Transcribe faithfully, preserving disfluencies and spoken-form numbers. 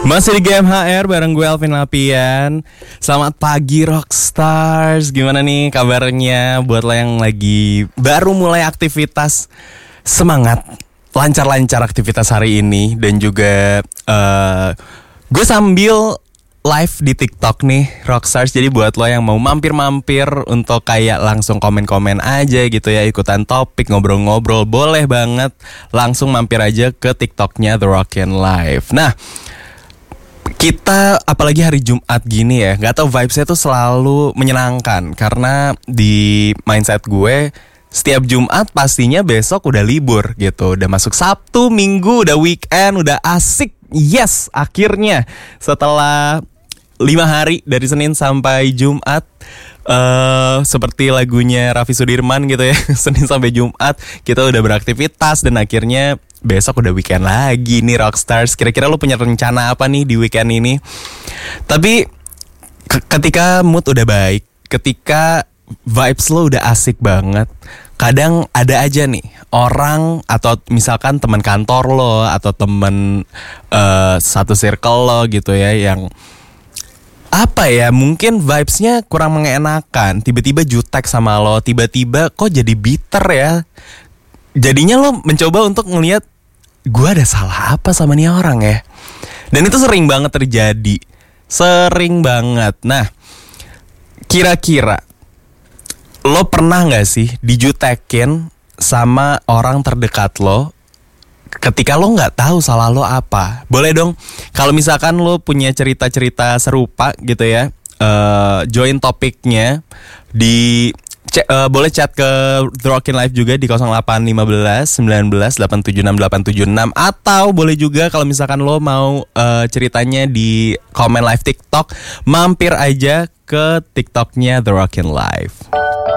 Masih di G M H R bareng gue Alvin Lapian. Selamat pagi Rockstars. Gimana nih kabarnya buat lo yang lagi baru mulai aktivitas? Semangat, lancar-lancar aktivitas hari ini. Dan juga uh, gue sambil live di TikTok nih Rockstars. Jadi buat lo yang mau mampir-mampir untuk kayak langsung komen-komen aja gitu ya, ikutan topik, ngobrol-ngobrol, boleh banget. Langsung mampir aja ke TikToknya The Rockin' Live. Nah, kita apalagi hari Jumat gini ya, gak tau vibesnya tuh selalu menyenangkan. Karena di mindset gue, setiap Jumat pastinya besok udah libur gitu. Udah masuk Sabtu, Minggu, udah weekend, udah asik. Yes, akhirnya setelah lima hari dari Senin sampai Jumat, uh, seperti lagunya Raffi Sudirman gitu ya, Senin sampai Jumat kita udah beraktivitas. Dan akhirnya besok udah weekend lagi nih Rockstars. Kira-kira lo punya rencana apa nih di weekend ini? Tapi ke- ketika mood udah baik, ketika vibes lo udah asik banget, kadang ada aja nih orang atau misalkan teman kantor lo atau teman uh, satu circle lo gitu ya, yang apa ya, mungkin vibesnya kurang mengenakan. Tiba-tiba jutek sama lo, tiba-tiba kok jadi bitter ya. Jadinya lo mencoba untuk ngelihat, gue ada salah apa sama nih orang ya. Dan itu sering banget terjadi, sering banget. Nah, kira-kira lo pernah gak sih dijutekin sama orang terdekat lo ketika lo gak tahu salah lo apa? Boleh dong, kalau misalkan lo punya cerita-cerita serupa gitu ya, uh, join topiknya di C- uh, boleh chat ke The Rockin' Live juga di nol delapan satu lima sembilan delapan tujuh enam delapan tujuh enam. Atau boleh juga kalau misalkan lo mau uh, ceritanya di komen live TikTok, mampir aja ke TikToknya The Rockin' Live.